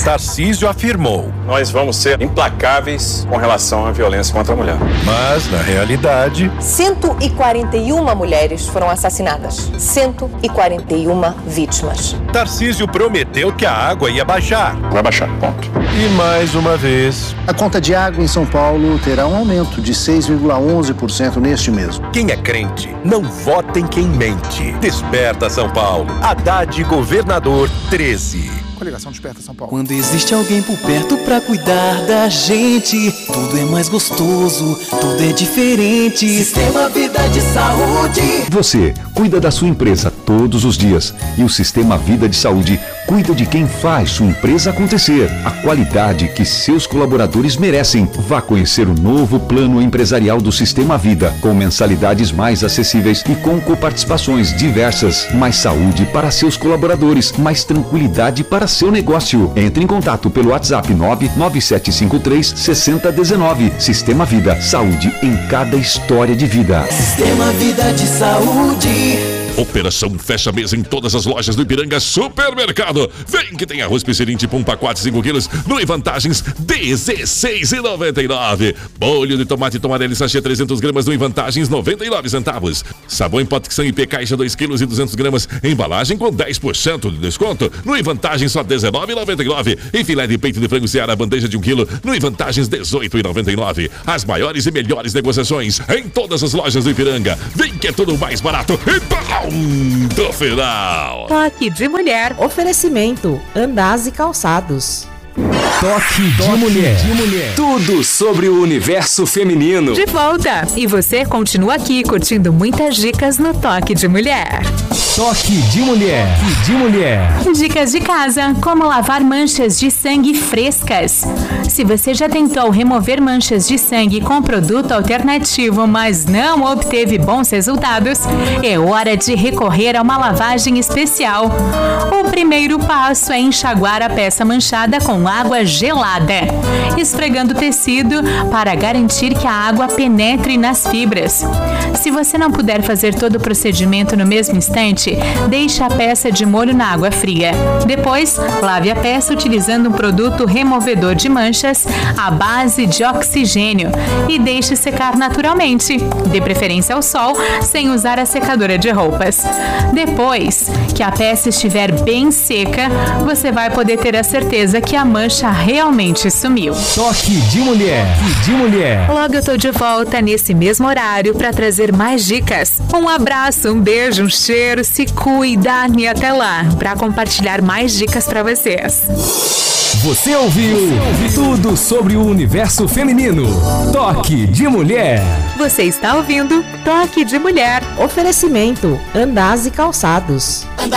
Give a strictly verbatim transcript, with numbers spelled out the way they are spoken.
Tarcísio afirmou: nós vamos ser implacáveis com relação à violência contra a mulher. Mas, na realidade, cento e quarenta e uma mulheres foram assassinadas. cento e quarenta e uma vítimas. Tarcísio prometeu que a água ia baixar. Vai baixar, ponto. E mais uma vez, a conta de água em São Paulo terá um aumento de seis vírgula onze por cento neste mês. Quem é crente, não vota em quem mente. Desperta São Paulo. Haddad, governador treze. Coligação Desperta São Paulo. Quando existe alguém por perto pra cuidar da gente, tudo é mais gostoso, tudo é diferente. Sistema Vida de Saúde. Você cuida da sua empresa todos os dias e o Sistema Vida de Saúde cuida de quem faz sua empresa acontecer. A qualidade que seus colaboradores merecem. Vá conhecer o novo plano empresarial do Sistema Vida, com mensalidades mais acessíveis e com coparticipações diversas. Mais saúde para seus colaboradores, mais tranquilidade para seu negócio. Entre em contato pelo WhatsApp nove nove sete cinco três seis zero um nove. Sistema Vida, saúde em cada história de vida. Sistema Vida de Saúde. Operação fecha mesa em todas as lojas do Ipiranga Supermercado. Vem que tem arroz Piscirim tipo um pacote cinco quilos no em vantagens dezesseis reais e noventa e nove centavos. Bolho de tomate Tomarelli sachê trezentas gramas no em vantagens noventa e nove centavos. Sabão em pote que são I P caixa dois quilos e duzentas gramas. Embalagem com dez por cento de desconto no em vantagens só dezenove reais e noventa e nove centavos. E filé de peito de frango Seara bandeja de um quilo no em vantagens dezoito reais e noventa e nove centavos. As maiores e melhores negociações em todas as lojas do Ipiranga. Vem que é tudo mais barato e pau do final. Toque de Mulher. Oferecimento Andaz e Calçados. Toque de Mulher. de Mulher. Tudo sobre o universo feminino. De volta. E você continua aqui curtindo muitas dicas no Toque de Mulher. Toque de Mulher. de Mulher. Dicas de casa, como lavar manchas de sangue frescas. Se você já tentou remover manchas de sangue com produto alternativo, mas não obteve bons resultados, é hora de recorrer a uma lavagem especial. O primeiro passo é enxaguar a peça manchada com água gelada, esfregando o tecido para garantir que a água penetre nas fibras. Se você não puder fazer todo o procedimento no mesmo instante, deixe a peça de molho na água fria. Depois, lave a peça utilizando um produto removedor de manchas à base de oxigênio e deixe secar naturalmente, de preferência ao sol, sem usar a secadora de roupas. Depois que a peça estiver bem seca, você vai poder ter a certeza que a mancha realmente sumiu. Toque de Mulher. de Mulher. Logo eu tô de volta nesse mesmo horário para trazer mais dicas. Um abraço, um beijo, um cheiro, se cuida e até lá para compartilhar mais dicas para vocês. Você ouviu, Você ouviu tudo sobre o universo feminino. Toque de Mulher. Você está ouvindo Toque de Mulher. Oferecimento Andaz e Calçados.